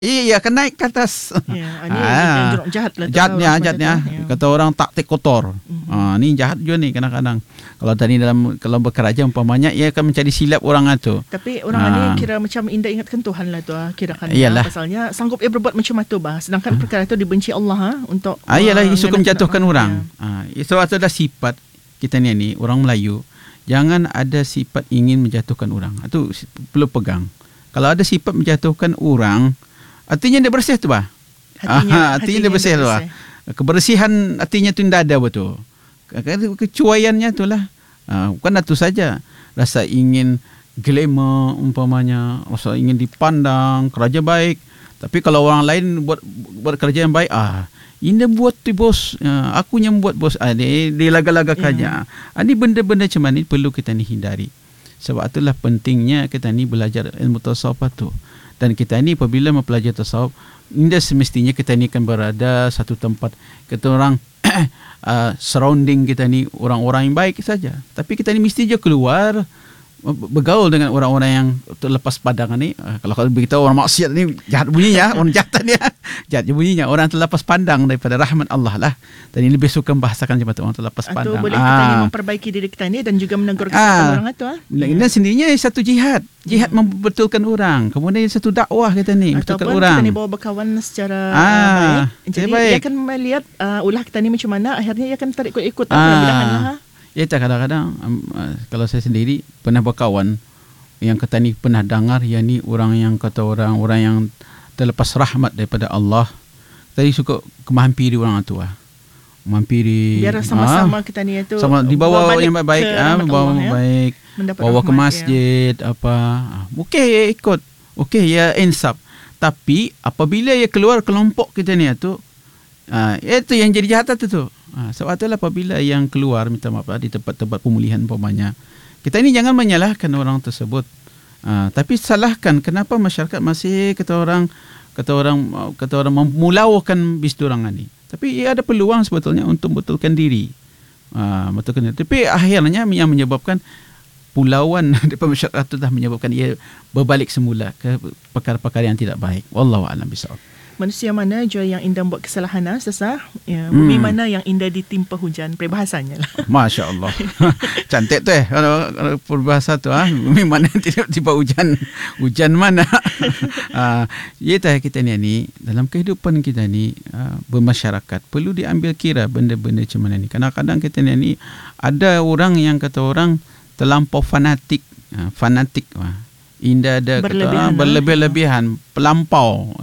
Iya, akan naik ke atas. Ya, ini yang jahat lah. Jahatnya. Kata orang taktik kotor. Ni jahat juga ni kadang-kadang. Kalau tadi kalau bekerja umpamanya, ia akan mencari silap orang itu. Tapi orang ni kira macam indah ingatkan Tuhan lah tu. Kirakan pasalnya sanggup ia berbuat macam itu bah. Sedangkan perkara itu dibenci Allah untuk. Iyalah, isu menjatuhkan orang. Sebab itu adalah sifat kita ni orang Melayu. Jangan ada sifat ingin menjatuhkan orang. Itu perlu pegang. Kalau ada sifat menjatuhkan orang, artinya dia bersih tu bah. Artinya dia bersih tu bah. Kebersihan artinya tu tidak ada betul. Kecuaiannya itulah. Bukan itu saja. Rasa ingin glamour umpamanya, rasa ingin dipandang, kerja baik. Tapi kalau orang lain buat kerja yang baik, ini buat tu bos, aku yang buat bos. Dia laga-laga kerja. Ini benda-benda macam ni perlu kita ni hindari. Sebab itulah pentingnya kita ni belajar ilmu tasawuf tu. Dan kita ni apabila mempelajari tasawuf, indah semestinya kita ni akan berada satu tempat. Kita orang surrounding kita ni orang-orang yang baik saja. Tapi kita ni mesti je keluar bergaul dengan orang-orang yang terlepas pandangan ni. Kalau beritahu orang maksiat ni jahat bunyinya, orang jahat dia. Jahat bunyinya, orang terlepas pandang daripada rahmat Allah lah. Dan ini lebih suka membahasakan macam tu, orang terlepas pandang. Atau boleh kita ni memperbaiki diri kita ni dan juga menegur kesalahan orang itu. Ini sendirinya satu jihad. Jihad membetulkan orang. Kemudian satu dakwah kita ni, betulkan orang. Ataupun kita ni bawa berkawan secara baik. Jadi dia akan melihat ulah kita ni macam mana, akhirnya dia akan tarik ikut bilangan. Ya, kadang-kadang kalau saya sendiri pernah berkawan yang kata ni pernah dengar yang ni orang yang kata orang yang terlepas rahmat daripada Allah. Tadi suka menghampiri orang tu menghampiri biar sama-sama kita ni itu sama dibawa yang baik, baik, bawa ke masjid okey ikut, okey ya insaf. Tapi apabila ia keluar kelompok kita ni tu itu yang jadi jahat tu. Sebab itulah apabila yang keluar minta maaf di tempat-tempat pemulihan umpamanya, kita ini jangan menyalahkan orang tersebut, tapi salahkan kenapa masyarakat masih kata orang memulaukan bisdurang ini. Tapi ia ada peluang sebetulnya untuk betulkan diri. Tapi akhirnya yang menyebabkan pulauan daripada masyarakat itu dah menyebabkan ia berbalik semula ke perkara-perkara yang tidak baik. Wallahu a'lam bishawab. Manusia mana jua yang indah buat kesalahan bumi mana yang indah ditimpa hujan, peribahasanya lah. Masya Allah. Cantik tu peribahasa tu bumi mana tidak tiba hujan mana. Kita ni dalam kehidupan kita ni bermasyarakat perlu diambil kira benda-benda macam mana ni. Kadang-kadang kita ni ada orang yang kata orang terlampau fanatik. Indah ada berlebih-lebihan, melampau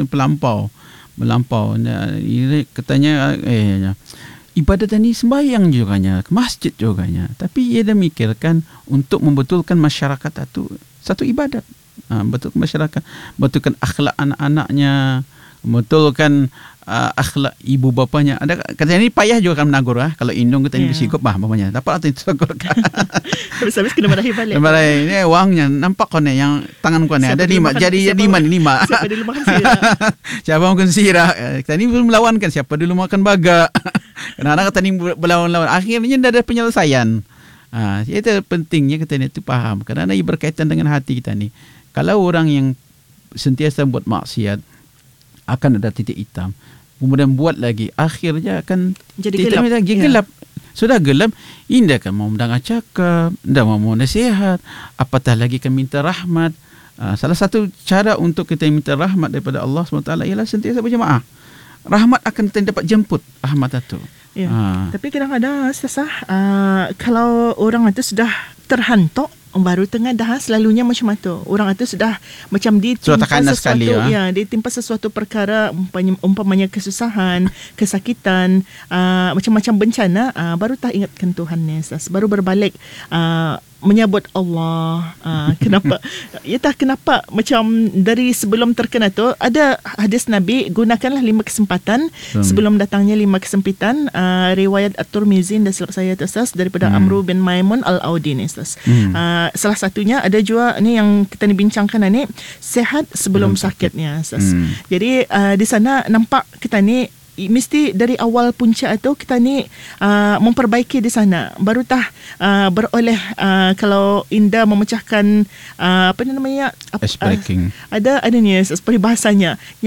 katanya ibadat ni sembahyang juganya, ke masjid juganya, tapi ia dah mikirkan untuk membetulkan masyarakat itu satu ibadat. Betulkan masyarakat, betulkan akhlak anak-anaknya, betulkan akhlak ibu bapanya. Ada katanya ni payah juga kan menagur kalau indung kita ni bersikup mamanya dapat atau itu tegur. Habis kena marahi balik. Ini wangnya nampak kau ni yang tangan kau ni ada 5 jadi 5 siapa dulu makan sirah. Siapa makan sirah. Kita ni belum melawankan siapa dulu makan baga. Kadang-kadang kata ni berlawan-lawan, akhirnya dah ada penyelesaian. Itu pentingnya kita ni tu faham, kerana ia berkaitan dengan hati kita ni. Kalau orang yang sentiasa buat maksiat akan ada titik hitam, kemudian buat lagi, akhirnya akan jadi gelap. Sudah gelap, indah kan mau mendengar cakap, indah mau nasihat, apatah lagi kan minta rahmat. Salah satu cara untuk kita minta rahmat daripada Allah SWT ialah sentiasa berjemaah. Rahmat akan dapat jemput rahmat itu. Ya. Tapi kadang-kadang kalau orang itu sudah terhantuk, baru tengah dah selalunya macam itu. Orang itu sudah macam ditimpa sesuatu perkara, umpamanya kesusahan, kesakitan, macam-macam bencana, baru tak ingatkan Tuhan ni, baru berbalik menyebut Allah. Kenapa? Kenapa macam dari sebelum terkena tu ada hadis Nabi, gunakanlah 5 kesempatan sebelum datangnya 5 kesempitan. Riwayat At-Tirmizi dan silap saya tersas daripada Amru bin Maimun Al-Audi ni. Salah satunya ada juga ni yang kita ni bincangkan ni, sehat sebelum sakitnya. Jadi di sana nampak kita ni mesti dari awal punca tu kita ni memperbaiki di sana. Baru beroleh kalau Indah memecahkan apa namanya, ice breaking. ada ni seperti bahasanya